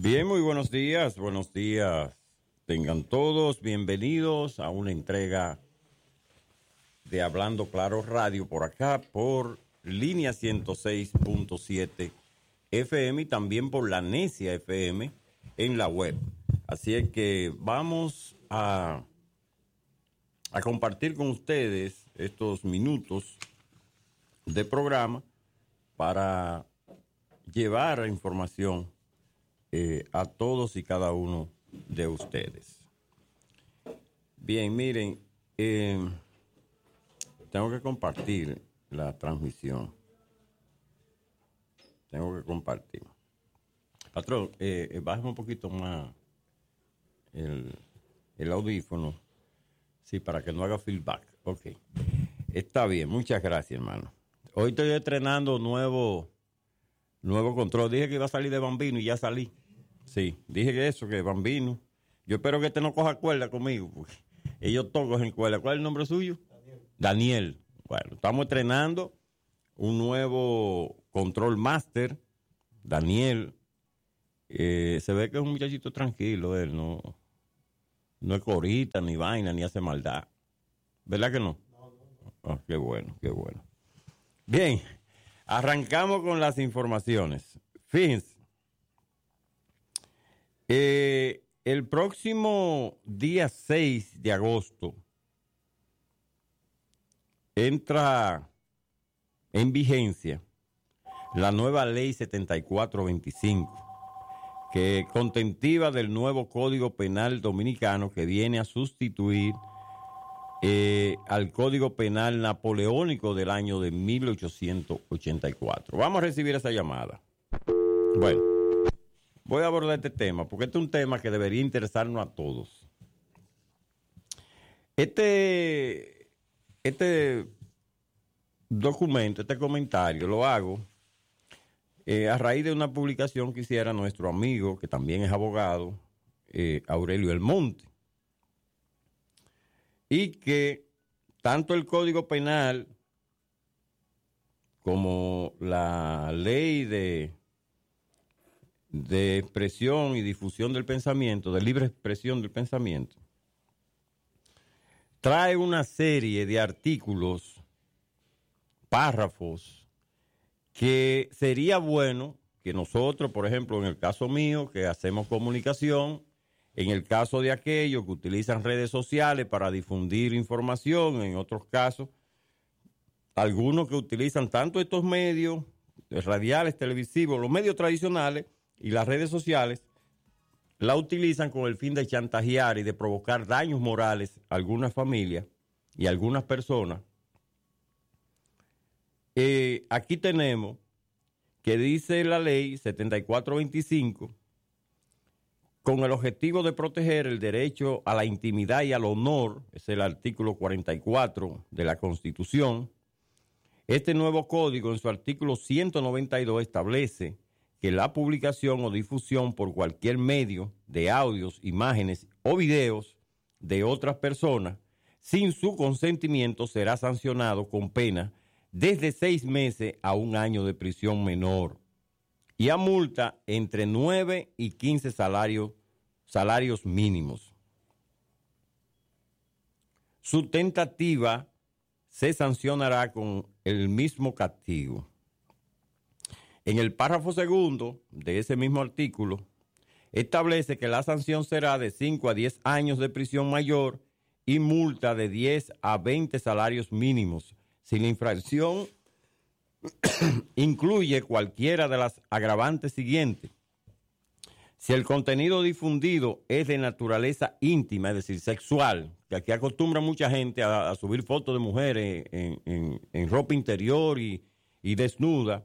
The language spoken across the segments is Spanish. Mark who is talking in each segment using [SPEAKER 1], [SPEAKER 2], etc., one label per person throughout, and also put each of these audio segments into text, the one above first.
[SPEAKER 1] Bien, muy buenos días, buenos días. Tengan todos bienvenidos a una entrega de Hablando Claro Radio por acá, por línea 106.7 FM y también por la Necia FM en la web. Así es que vamos a compartir con ustedes estos minutos de programa para llevar información a todos y cada uno de ustedes. Bien, miren, tengo que compartir la transmisión. Tengo que compartir. Patrón, bájame un poquito más el audífono. Sí, para que no haga feedback. Ok. Está bien, muchas gracias, hermano. Hoy estoy estrenando nuevo control. Dije que iba a salir de Bambino y ya salí. Sí, dije que Bambino. Yo espero que este no coja cuerda conmigo, porque ellos todos cogen cuerda. ¿Cuál es el nombre suyo? Daniel. Bueno, estamos estrenando un nuevo control master. Daniel. Se ve que es un muchachito tranquilo, él no es corita, ni vaina, ni hace maldad. ¿Verdad que no? No. Oh, qué bueno, qué bueno. Bien, arrancamos con las informaciones. Fíjense. El próximo día 6 de agosto entra en vigencia la nueva ley 7425, que contentiva del nuevo Código Penal Dominicano, que viene a sustituir al Código Penal Napoleónico del año de 1884. Vamos a recibir esa llamada. Bueno, voy a abordar este tema porque este es un tema que debería interesarnos a todos. Este documento, este comentario lo hago a raíz de una publicación que hiciera nuestro amigo, que también es abogado, Aurelio Almonte, y que tanto el Código Penal como la ley de expresión y difusión del pensamiento, de libre expresión del pensamiento, trae una serie de artículos, párrafos, que sería bueno que nosotros, por ejemplo, en el caso mío, que hacemos comunicación, en el caso de aquellos que utilizan redes sociales para difundir información, en otros casos, algunos que utilizan tanto estos medios radiales, televisivos, los medios tradicionales y las redes sociales, la utilizan con el fin de chantajear y de provocar daños morales a algunas familias y a algunas personas. Aquí tenemos que dice la ley 7425, con el objetivo de proteger el derecho a la intimidad y al honor, es el artículo 44 de la Constitución. Este nuevo código, en su artículo 192, establece que la publicación o difusión por cualquier medio de audios, imágenes o videos de otras personas sin su consentimiento será sancionado con pena desde 6 meses a 1 año de prisión menor y a multa entre 9 y 15 salarios mínimos. Su tentativa se sancionará con el mismo castigo. En el párrafo segundo de ese mismo artículo, establece que la sanción será de 5 a 10 años de prisión mayor y multa de 10 a 20 salarios mínimos, si la infracción incluye cualquiera de las agravantes siguientes. Si el contenido difundido es de naturaleza íntima, es decir, sexual, que aquí acostumbra mucha gente a subir fotos de mujeres en ropa interior y desnuda,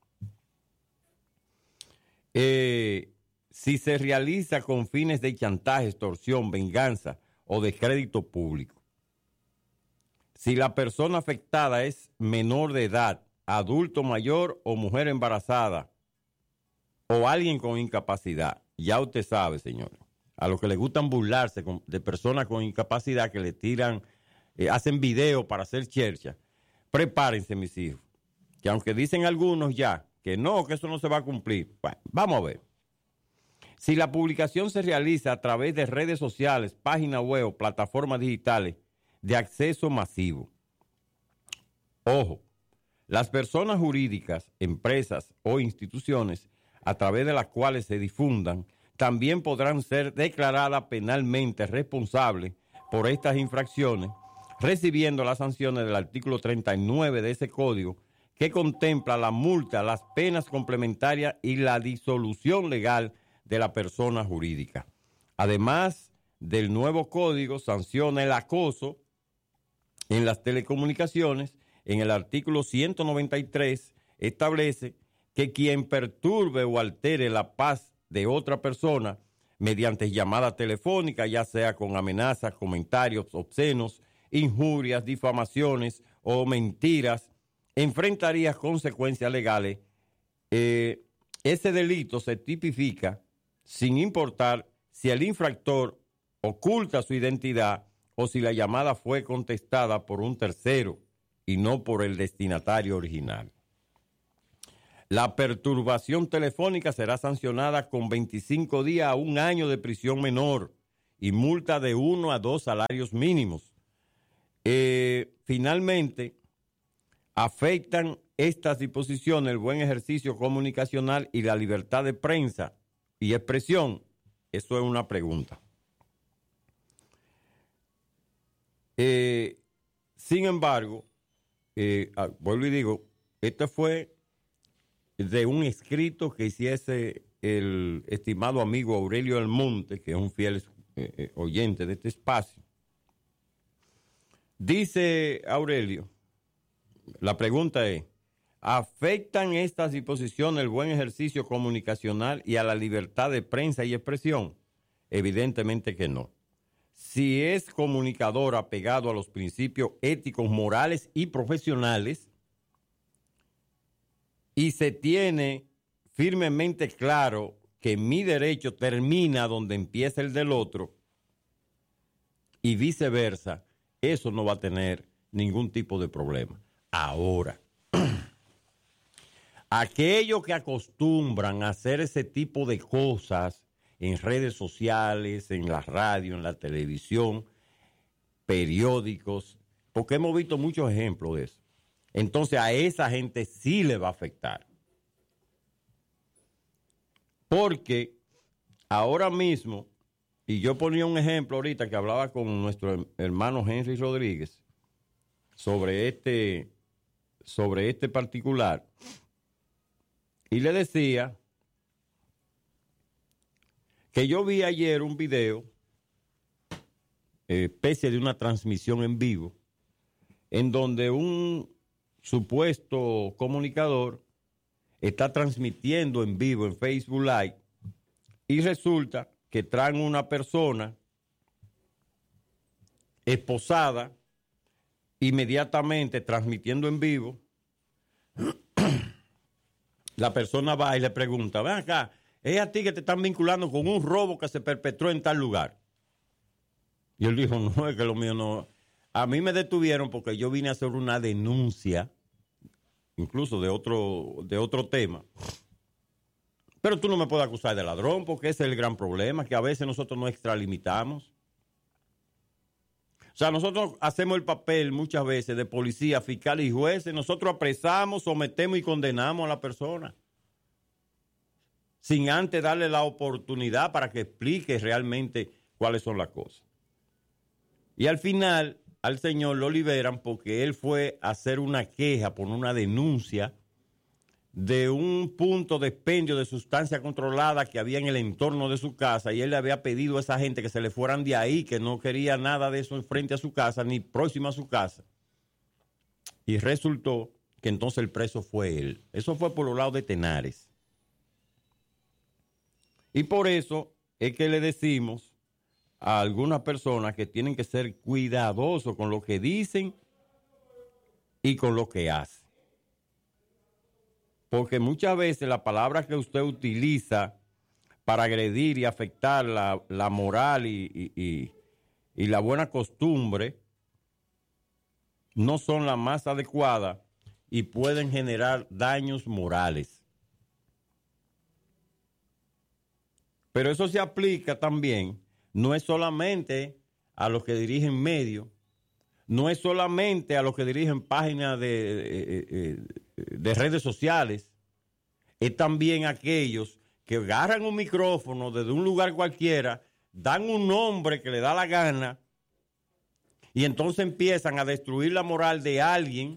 [SPEAKER 1] si se realiza con fines de chantaje, extorsión, venganza o descrédito público. Si la persona afectada es menor de edad, adulto mayor o mujer embarazada o alguien con incapacidad, ya usted sabe, señores, a los que les gustan burlarse de personas con incapacidad que le tiran, hacen videos para hacer chercha, prepárense, mis hijos, que aunque dicen algunos ya que no, que eso no se va a cumplir, bueno, vamos a ver. Si la publicación se realiza a través de redes sociales, páginas web o plataformas digitales de acceso masivo. Ojo, las personas jurídicas, empresas o instituciones a través de las cuales se difundan también podrán ser declaradas penalmente responsables por estas infracciones, recibiendo las sanciones del artículo 39 de ese código, que contempla la multa, las penas complementarias y la disolución legal de la persona jurídica. Además del nuevo código, sanciona el acoso en las telecomunicaciones. En el artículo 193 establece que quien perturbe o altere la paz de otra persona mediante llamada telefónica, ya sea con amenazas, comentarios obscenos, injurias, difamaciones o mentiras, enfrentaría consecuencias legales. Ese delito se tipifica sin importar si el infractor oculta su identidad o si la llamada fue contestada por un tercero y no por el destinatario original. La perturbación telefónica será sancionada con 25 días a 1 año de prisión menor y multa de 1 a 2 salarios mínimos. Finalmente, afectan estas disposiciones el buen ejercicio comunicacional y la libertad de prensa y expresión. Eso es una pregunta. Sin embargo, vuelvo y digo, este fue de un escrito que hiciese el estimado amigo Aurelio Almonte, que es un fiel oyente de este espacio. Dice Aurelio, la pregunta es, ¿afectan estas disposiciones el buen ejercicio comunicacional y a la libertad de prensa y expresión? Evidentemente que no. Si es comunicador apegado a los principios éticos, morales y profesionales, y se tiene firmemente claro que mi derecho termina donde empieza el del otro, y viceversa, eso no va a tener ningún tipo de problema. Ahora, aquellos que acostumbran a hacer ese tipo de cosas en redes sociales, en la radio, en la televisión, periódicos, porque hemos visto muchos ejemplos de eso. Entonces a esa gente sí le va a afectar. Porque ahora mismo, y yo ponía un ejemplo ahorita que hablaba con nuestro hermano Henry Rodríguez sobre este particular, y le decía que yo vi ayer un video, especie de una transmisión en vivo, en donde un supuesto comunicador está transmitiendo en vivo en Facebook Live y resulta que traen una persona esposada inmediatamente transmitiendo en vivo. La persona va y le pregunta, ven acá, es a ti que te están vinculando con un robo que se perpetró en tal lugar. Y él dijo, no, es que lo mío no. A mí me detuvieron porque yo vine a hacer una denuncia, incluso de otro tema. Pero tú no me puedes acusar de ladrón porque ese es el gran problema, que a veces nosotros nos extralimitamos. O sea, nosotros hacemos el papel muchas veces de policía, fiscal y jueces. Nosotros apresamos, sometemos y condenamos a la persona sin antes darle la oportunidad para que explique realmente cuáles son las cosas. Y al final, al señor lo liberan porque él fue a hacer una queja por una denuncia de un punto de expendio de sustancia controlada que había en el entorno de su casa, y él le había pedido a esa gente que se le fueran de ahí, que no quería nada de eso frente a su casa ni próximo a su casa. Y resultó que entonces el preso fue él. Eso fue por los lados de Tenares. Y por eso es que le decimos a algunas personas que tienen que ser cuidadosos con lo que dicen y con lo que hacen. Porque muchas veces la palabra que usted utiliza para agredir y afectar la moral y la buena costumbre no son las más adecuadas y pueden generar daños morales. Pero eso se aplica también, no es solamente a los que dirigen medios, no es solamente a los que dirigen páginas de redes sociales, es también a aquellos que agarran un micrófono desde un lugar cualquiera, dan un nombre que le da la gana y entonces empiezan a destruir la moral de alguien,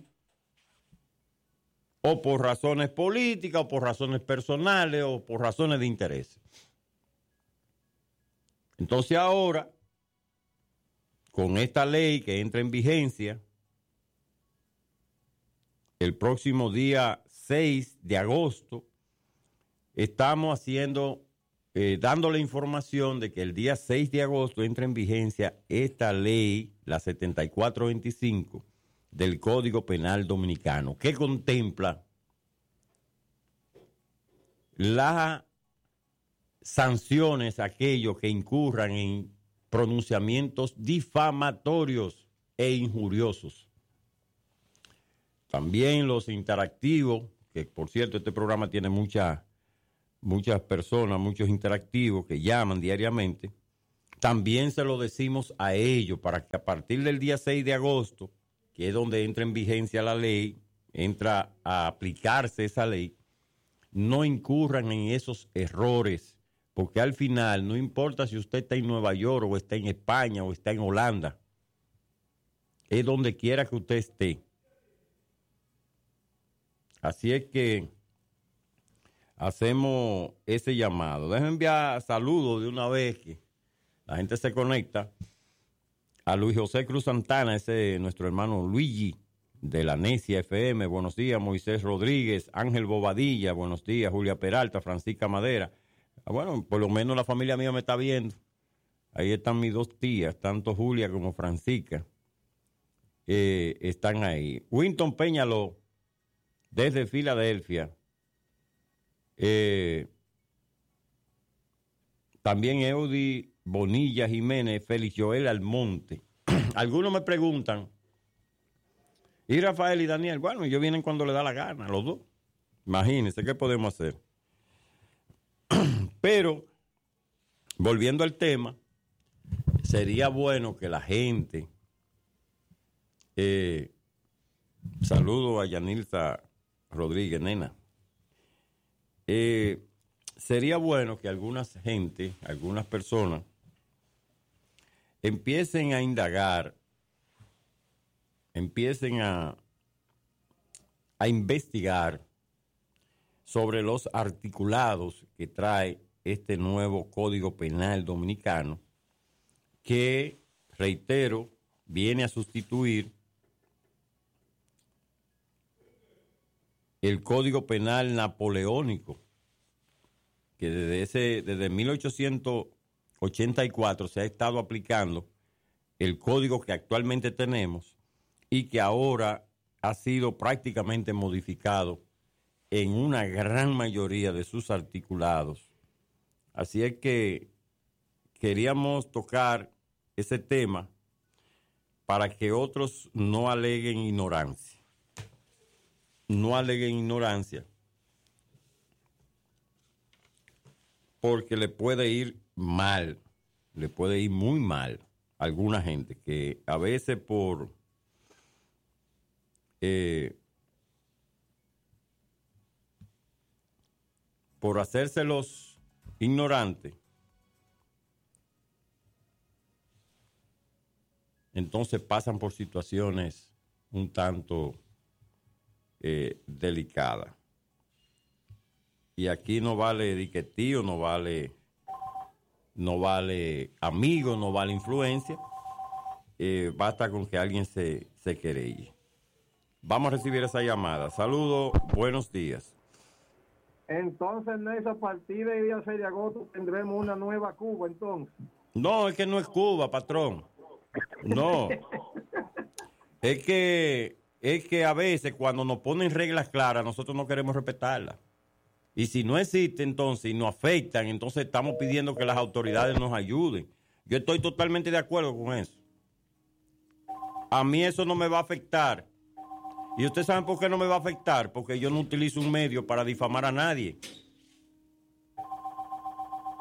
[SPEAKER 1] o por razones políticas, o por razones personales, o por razones de interés. Entonces ahora, con esta ley que entra en vigencia el próximo día 6 de agosto, estamos dándole información de que el día 6 de agosto entra en vigencia esta ley, la 7425 del Código Penal Dominicano, que contempla las sanciones a aquellos que incurran en pronunciamientos difamatorios e injuriosos. También los interactivos, que por cierto este programa tiene muchas personas, muchos interactivos que llaman diariamente, también se lo decimos a ellos para que a partir del día 6 de agosto, que es donde entra en vigencia la ley, entra a aplicarse esa ley, no incurran en esos errores, porque al final no importa si usted está en Nueva York o está en España o está en Holanda, es donde quiera que usted esté. Así es que hacemos ese llamado. Déjenme enviar saludos de una vez que la gente se conecta. A Luis José Cruz Santana, ese es nuestro hermano Luigi de la Necia FM. Buenos días, Moisés Rodríguez, Ángel Bobadilla. Buenos días, Julia Peralta, Francisca Madera. Bueno, por lo menos la familia mía me está viendo. Ahí están mis dos tías, tanto Julia como Francisca. Están ahí. Winton Peñaló, desde Filadelfia. También Eudi Bonilla Jiménez, Félix Joel Almonte. Algunos me preguntan, ¿y Rafael y Daniel? Bueno, ellos vienen cuando le da la gana, los dos. Imagínense, ¿qué podemos hacer? Pero, volviendo al tema, sería bueno que la gente, saludo a Yanilza Rodríguez, nena, sería bueno que algunas personas, empiecen a indagar, empiecen a investigar sobre los articulados que trae este nuevo Código Penal Dominicano, que, reitero, viene a sustituir el Código Penal napoleónico, que desde 1884 se ha estado aplicando el código que actualmente tenemos y que ahora ha sido prácticamente modificado en una gran mayoría de sus articulados. Así es que queríamos tocar ese tema para que otros no aleguen ignorancia. No aleguen ignorancia, porque le puede ir mal, le puede ir muy mal a alguna gente que a veces por hacérselos ignorantes, entonces pasan por situaciones un tanto delicadas. Y aquí no vale diquetío, no vale amigo, no vale influencia. Basta con que alguien se querelle. Vamos a recibir esa llamada. Saludos, buenos días.
[SPEAKER 2] Entonces, Nelson, a partir del día 6 de agosto tendremos una nueva Cuba, entonces.
[SPEAKER 1] No, es que no es Cuba, patrón. No. Es que a veces cuando nos ponen reglas claras, nosotros no queremos respetarlas. Y si no existe entonces y nos afectan, entonces estamos pidiendo que las autoridades nos ayuden. Yo estoy totalmente de acuerdo con eso. A mí eso no me va a afectar. ¿Y ustedes saben por qué no me va a afectar? Porque yo no utilizo un medio para difamar a nadie.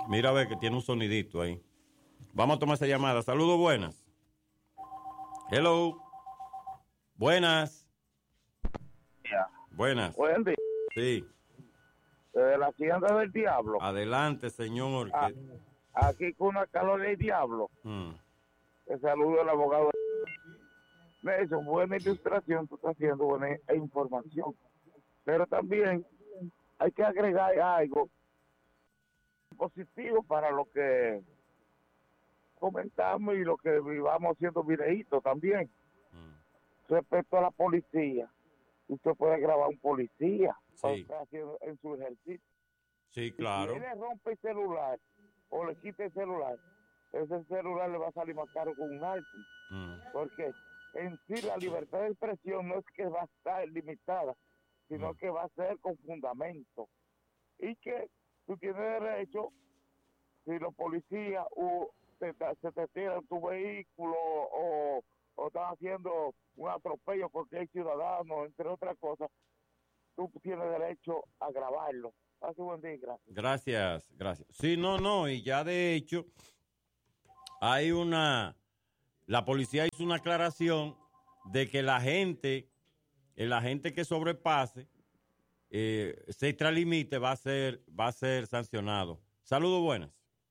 [SPEAKER 1] Mira a ver que tiene un sonidito ahí. Vamos a tomar esa llamada. Saludos, buenas. Hello. Buenas. Buenas.
[SPEAKER 3] Buen día.
[SPEAKER 1] Sí.
[SPEAKER 3] De la hacienda del diablo.
[SPEAKER 1] Adelante, señor.
[SPEAKER 3] Aquí con una calor del diablo. Te saludo al abogado. Nelson, buena ilustración tú estás haciendo, buena información. Pero también hay que agregar algo positivo para lo que comentamos y lo que vivamos haciendo videitos también. Respecto a la policía, usted puede grabar un policía haciendo en su ejercicio.
[SPEAKER 1] Sí, claro.
[SPEAKER 3] Si él le rompe el celular o le quita el celular, ese celular le va a salir más caro con un iPhone. Porque en sí la libertad de expresión no es que va a estar limitada, sino que va a ser con fundamento. Y que tú tienes derecho, si los policías se te tiran tu vehículo o están haciendo un atropello porque hay ciudadanos, entre otras cosas, tú tienes derecho a grabarlo. Pase buen día, gracias.
[SPEAKER 1] Gracias. Sí, no, y ya de hecho hay la policía hizo una aclaración de que la gente que sobrepase se extralimite va a ser sancionado. Saludos, buenas.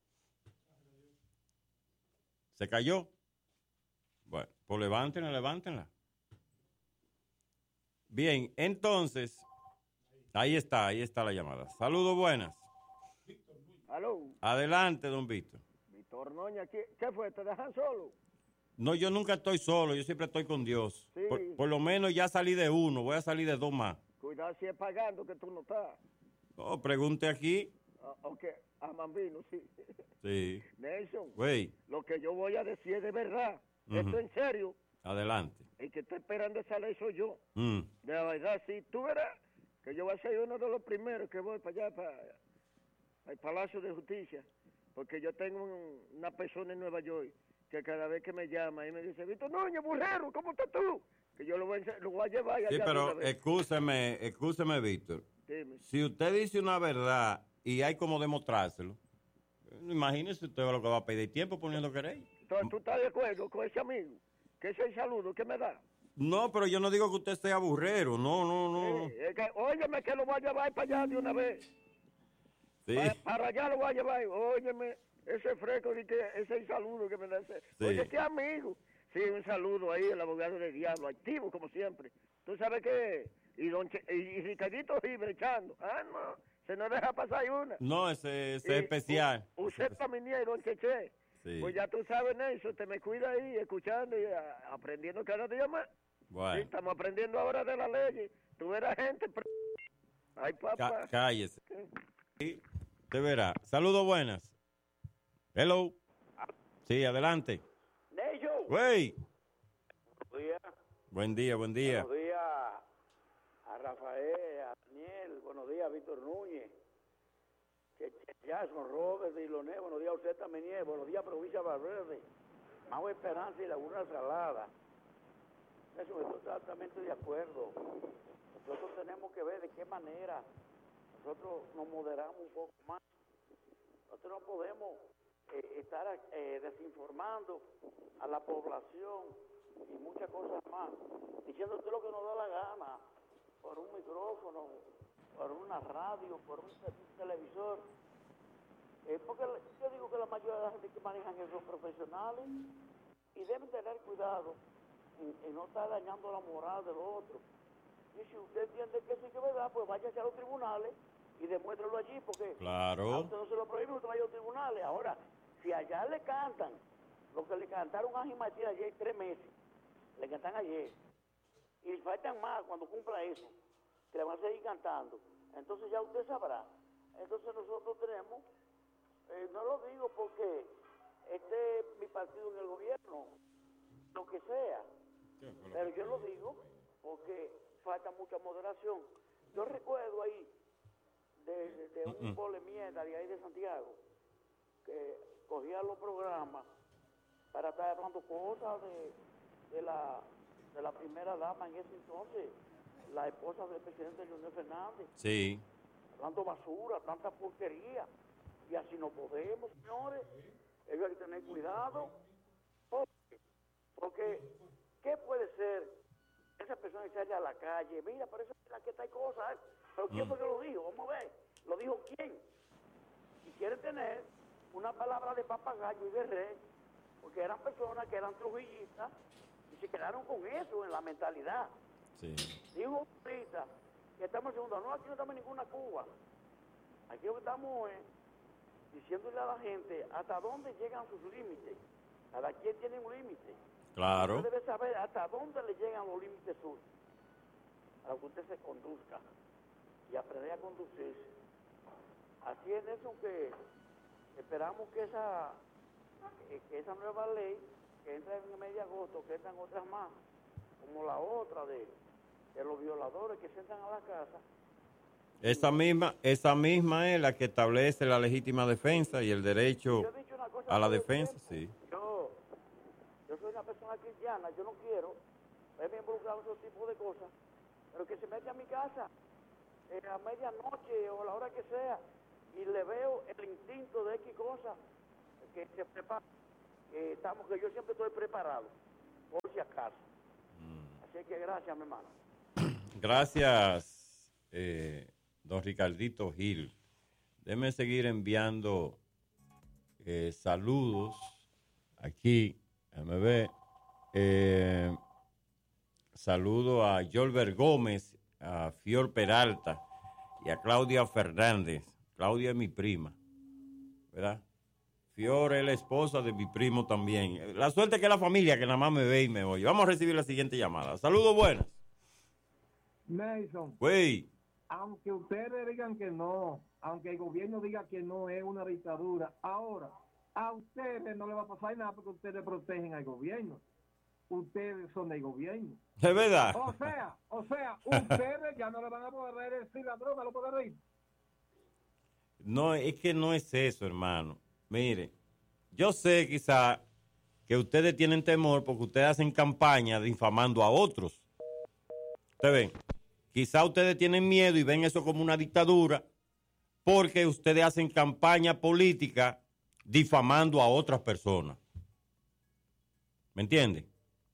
[SPEAKER 1] ¿Se cayó? Bueno, pues levántenla. Bien, entonces, ahí está la llamada. Saludos, buenas.
[SPEAKER 4] ¿Aló?
[SPEAKER 1] Adelante, don Víctor.
[SPEAKER 4] Víctor Noña, ¿qué fue? ¿Te dejan solo?
[SPEAKER 1] No, yo nunca estoy solo, yo siempre estoy con Dios.
[SPEAKER 4] Sí.
[SPEAKER 1] Por lo menos ya salí de uno, voy a salir de dos más.
[SPEAKER 4] Cuidado si es pagando que tú no estás.
[SPEAKER 1] No, pregunte aquí.
[SPEAKER 4] Ok, a Mambino, sí.
[SPEAKER 1] Sí.
[SPEAKER 4] Nelson,
[SPEAKER 1] Güey.
[SPEAKER 4] lo que yo voy a decir es de verdad. Esto en serio.
[SPEAKER 1] Adelante.
[SPEAKER 4] El que está esperando esa ley soy yo. De la verdad, sí. Tú verás que yo voy a ser uno de los primeros que voy para allá, para el Palacio de Justicia. Porque yo tengo una persona en Nueva York que cada vez que me llama y me dice, Víctor Núñez, burrero, ¿cómo estás tú? Que yo lo voy a llevar allá.
[SPEAKER 1] Sí, pero excúseme, Víctor.
[SPEAKER 4] Dime.
[SPEAKER 1] Si usted dice una verdad y hay como demostrárselo, imagínese usted lo que va a pedir tiempo poniendo querella.
[SPEAKER 4] Entonces, ¿tú estás de acuerdo con ese amigo? Que ese saludo que me da.
[SPEAKER 1] No, pero yo no digo que usted sea burrero, no.
[SPEAKER 4] Sí, es que, óyeme, que lo voy a llevar para allá de una vez.
[SPEAKER 1] Sí.
[SPEAKER 4] Para allá lo voy a llevar. Óyeme, ese fresco, ese saludo que me da ese.
[SPEAKER 1] Sí.
[SPEAKER 4] Oye, qué amigo. Sí, un saludo ahí, el abogado del diablo, activo como siempre. ¿Tú sabes qué? Y Ricardito River echando. No, se nos deja pasar una.
[SPEAKER 1] No, ese es especial.
[SPEAKER 4] Usted también y don Cheche.
[SPEAKER 1] Sí.
[SPEAKER 4] Pues ya tú sabes, Nelson, te me cuida ahí, escuchando y aprendiendo cada día más.
[SPEAKER 1] Bueno.
[SPEAKER 4] Sí, estamos aprendiendo ahora de la ley. Tú verás gente. Ay, papá.
[SPEAKER 1] Cállese. Sí, te verá. Saludos, buenas. Hello. Sí, adelante.
[SPEAKER 4] Nelson.
[SPEAKER 1] Güey.
[SPEAKER 3] Buenos días.
[SPEAKER 1] Buen día.
[SPEAKER 3] Buenos días a Rafael, a Daniel, buenos días a Víctor Núñez, Jason, Robert, Diloné, buenos días a usted también, buenos días Provincia de Valverde, Mau Esperanza y Laguna Salada. Eso estoy totalmente de acuerdo. Nosotros tenemos que ver de qué manera nosotros nos moderamos un poco más. Nosotros no podemos estar desinformando a la población y muchas cosas más, diciendo todo lo que nos da la gana, por un micrófono, por una radio, por un televisor. Porque yo digo que la mayoría de la gente que manejan eso son profesionales y deben tener cuidado en no estar dañando la moral del otro. Y si usted entiende que sí que es verdad, pues váyase a los tribunales y demuéstralo allí, porque
[SPEAKER 1] claro,
[SPEAKER 3] a usted no se lo prohíbe, usted vaya a los tribunales. Ahora, si allá le cantan lo que le cantaron a Ángel Martínez ayer 3 meses, le cantan ayer, y faltan más cuando cumpla eso, que le van a seguir cantando, entonces ya usted sabrá. Entonces nosotros tenemos, no lo digo porque esté mi partido en el gobierno, lo que sea, pero yo lo digo porque falta mucha moderación. Yo recuerdo ahí de un pole mierda de ahí de Santiago, que cogía los programas para estar hablando cosas de la primera dama en ese entonces, la esposa del presidente Leonel Fernández.
[SPEAKER 1] Sí.
[SPEAKER 3] Hablando basura, tanta porquería. Y así no no podemos, señores. Ellos hay que tener cuidado. Porque ¿qué puede ser esa persona que sale a la calle? Mira, parece que está cosa. Pero ¿quién fue que lo dijo? Vamos a ver. ¿Lo dijo quién? Y quiere tener una palabra de papagayo y de rey, porque eran personas que eran trujillistas y se quedaron con eso en la mentalidad.
[SPEAKER 1] Sí.
[SPEAKER 3] Dijo ahorita que estamos en segunda. No, aquí no estamos en ninguna Cuba. Aquí lo que estamos es diciéndole a la gente hasta dónde llegan sus límites. Cada quien tiene un límite.
[SPEAKER 1] Claro.
[SPEAKER 3] Usted debe saber hasta dónde le llegan los límites suyos para que usted se conduzca y aprender a conducirse. Así es eso que esperamos que esa nueva ley que entra en el mes de agosto, que entran otras más, como la otra de los violadores que se entran a la casa.
[SPEAKER 1] Esa misma es la que establece la legítima defensa y el derecho a la defensa, sí.
[SPEAKER 3] Yo soy una persona cristiana, yo no quiero verme involucrado en ese tipo de cosas, pero que se mete a mi casa a medianoche o a la hora que sea y le veo el instinto de X cosa, que se prepara, que yo siempre estoy preparado, por si acaso. Así que gracias, mi hermano.
[SPEAKER 1] Gracias, don Ricardito Gil. Déjeme seguir enviando saludos aquí. Déjame ver. Saludo a Yolber Gómez, a Fior Peralta y a Claudia Fernández. Claudia es mi prima, ¿verdad? Fior es la esposa de mi primo también. La suerte es que es la familia que nada más me ve y me oye. Vamos a recibir la siguiente llamada. Saludos, buenas.
[SPEAKER 2] Nelson.
[SPEAKER 1] Güey.
[SPEAKER 2] Aunque ustedes digan que no, aunque el gobierno diga que no es una dictadura, ahora a ustedes no les va a pasar nada porque ustedes protegen al gobierno. Ustedes son del gobierno.
[SPEAKER 1] Es verdad.
[SPEAKER 2] O sea, ustedes ya no le van a poder decir la droga, lo pueden ir.
[SPEAKER 1] No, es que no es eso, hermano. Mire, yo sé quizá que ustedes tienen temor porque ustedes hacen campaña difamando a otros. Ustedes ven, quizá ustedes tienen miedo y ven eso como una dictadura porque ustedes hacen campaña política difamando a otras personas. ¿Me entiende?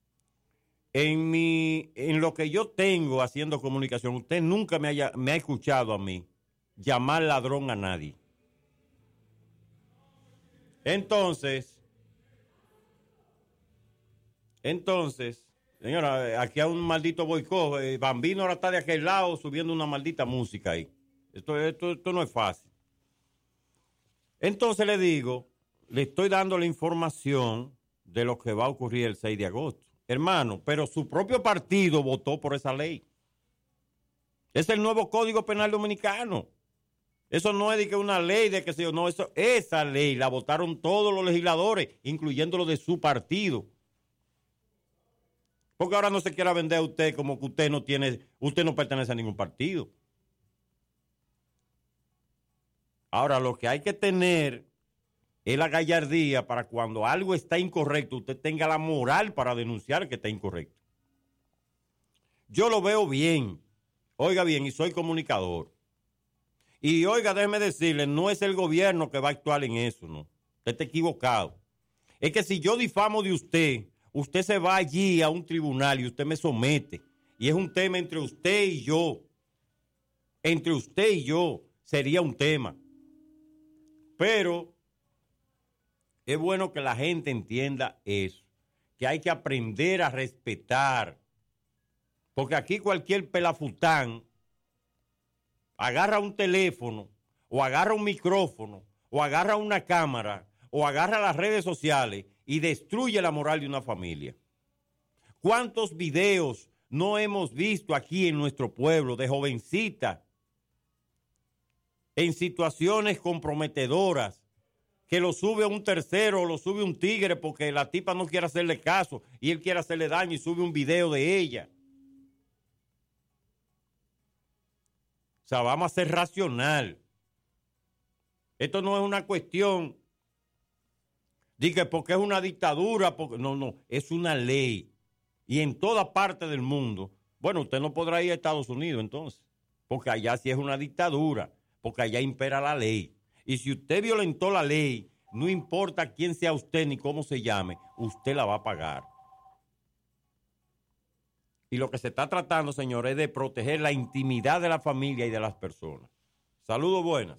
[SPEAKER 1] En lo que yo tengo haciendo comunicación, usted nunca me ha escuchado a mí llamar ladrón a nadie. Entonces, señora, aquí hay un maldito boicot. Bambino ahora está de aquel lado subiendo una maldita música ahí. Esto no es fácil. Entonces le estoy dando la información de lo que va a ocurrir el 6 de agosto. Hermano, pero su propio partido votó por esa ley. Es el nuevo Código Penal Dominicano. Eso no es de que una ley de que no, esa ley la votaron todos los legisladores, incluyendo los de su partido. Porque ahora no se quiera vender a usted como que usted no pertenece a ningún partido. Ahora, lo que hay que tener es la gallardía para cuando algo está incorrecto, usted tenga la moral para denunciar que está incorrecto. Yo lo veo bien, oiga bien, y soy comunicador. Y oiga, déjeme decirle, no es el gobierno que va a actuar en eso, no. Usted está equivocado. Es que si yo difamo de usted, usted se va allí a un tribunal y usted me somete. Y es un tema entre usted y yo. Entre usted y yo sería un tema. Pero es bueno que la gente entienda eso, que hay que aprender a respetar. Porque aquí cualquier pelafután agarra un teléfono, o agarra un micrófono, o agarra una cámara, o agarra las redes sociales y destruye la moral de una familia. ¿Cuántos videos no hemos visto aquí en nuestro pueblo de jovencitas en situaciones comprometedoras que lo sube un tercero o lo sube un tigre porque la tipa no quiere hacerle caso y él quiere hacerle daño y sube un video de ella? O sea, vamos a ser racional. Esto no es una cuestión de que porque es una dictadura, no, es una ley. Y en toda parte del mundo, bueno, usted no podrá ir a Estados Unidos entonces, porque allá sí es una dictadura, porque allá impera la ley. Y si usted violentó la ley, no importa quién sea usted ni cómo se llame, usted la va a pagar. Y lo que se está tratando, señores, es de proteger la intimidad de la familia y de las personas. Saludos, buenas.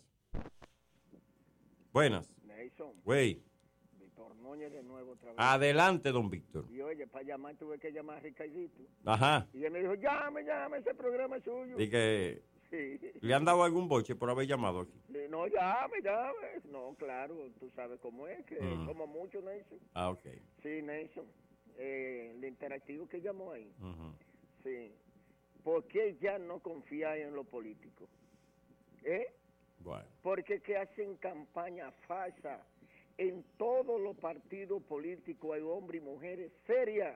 [SPEAKER 1] Buenas.
[SPEAKER 4] Nelson.
[SPEAKER 1] Güey.
[SPEAKER 4] Víctor Núñez de nuevo otra vez.
[SPEAKER 1] Adelante, don Víctor.
[SPEAKER 4] Y oye, para llamar tuve que llamar a Ricardito.
[SPEAKER 1] Ajá.
[SPEAKER 4] Y él me dijo, llame, ese programa es suyo.
[SPEAKER 1] Y que
[SPEAKER 4] sí.
[SPEAKER 1] ¿Le han dado algún boche por haber llamado aquí?
[SPEAKER 4] No, llame. No, claro, tú sabes cómo es, que somos muchos, Nelson.
[SPEAKER 1] Ah, ok.
[SPEAKER 4] Sí, Nelson. El interactivo que llamó ahí.
[SPEAKER 1] Uh-huh.
[SPEAKER 4] Sí. ¿Por qué ya no confía en los políticos?
[SPEAKER 1] Bueno.
[SPEAKER 4] Porque que hacen campaña falsa. En todos los partidos políticos hay hombres y mujeres serias.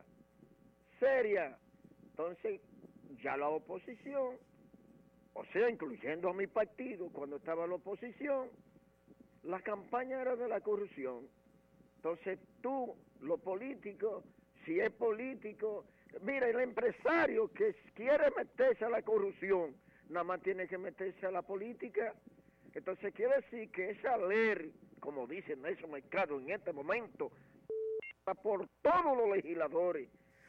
[SPEAKER 4] Entonces, ya la oposición, o sea, incluyendo a mi partido, cuando estaba en la oposición, la campaña era de la corrupción. Entonces, tú, los políticos, si es político, mira, el empresario que quiere meterse a la corrupción, nada más tiene que meterse a la política. Entonces, quiere decir que esa ley, como dice Nelson Mercado en este momento, por todos los legisladores,